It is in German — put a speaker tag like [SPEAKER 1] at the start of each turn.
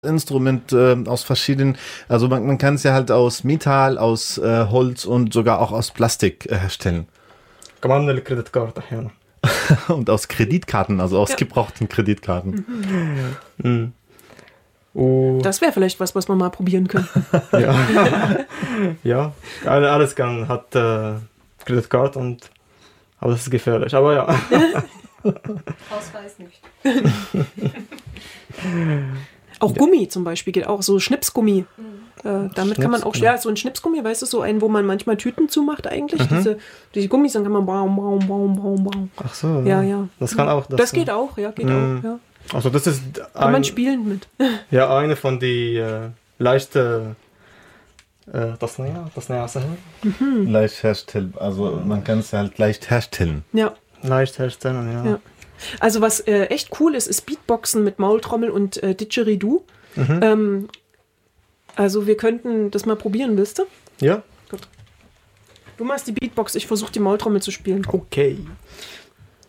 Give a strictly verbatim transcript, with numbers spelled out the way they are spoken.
[SPEAKER 1] Instrument äh, aus verschiedenen, also man, man kann es ja halt aus Metall, aus äh, Holz und sogar auch aus Plastik äh, herstellen.
[SPEAKER 2] كمان من الكريدت أحيانا.
[SPEAKER 1] Und aus Kreditkarten, also aus
[SPEAKER 3] Ja.
[SPEAKER 1] gebrauchten Kreditkarten.
[SPEAKER 2] Mhm. Und
[SPEAKER 3] Das wäre vielleicht was, was wir mal probieren könnten.
[SPEAKER 2] ja, ja, alle- alles kann hat äh, Kreditkarte und aber das ist gefährlich. Aber ja.
[SPEAKER 4] Ausweis nicht.
[SPEAKER 3] Auch Gummi zum Beispiel geht auch, so Schnipsgummi. Äh, damit kann man auch,
[SPEAKER 2] Schnipsgummi.
[SPEAKER 3] ja, so ein Schnipsgummi, weißt du, so einen, wo man manchmal Tüten zumacht eigentlich. Diese, diese Gummis, dann kann man baum, baum, baum, baum, baum.
[SPEAKER 2] Ach so.
[SPEAKER 3] Ja, ja.
[SPEAKER 2] Das kann auch.
[SPEAKER 3] Das geht auch, ja, geht
[SPEAKER 2] Mhm.
[SPEAKER 3] auch, ja.
[SPEAKER 2] Also das ist
[SPEAKER 3] Kann
[SPEAKER 2] ein,
[SPEAKER 3] man spielen mit.
[SPEAKER 2] ja eine von die äh, leichte äh, das naja, das naja,
[SPEAKER 1] Leicht herstellen, also man kann es halt leicht herstellen.
[SPEAKER 3] Ja.
[SPEAKER 2] leicht herstellen, ja.
[SPEAKER 3] Ja. Also was äh, echt cool ist, ist Beatboxen mit Maultrommel und äh, Didgeridoo.
[SPEAKER 2] Mhm.
[SPEAKER 3] Ähm, also wir könnten das mal probieren, willst du?
[SPEAKER 2] Ja.
[SPEAKER 3] Du machst die Beatbox, ich versuche die Maultrommel zu spielen.
[SPEAKER 2] Okay.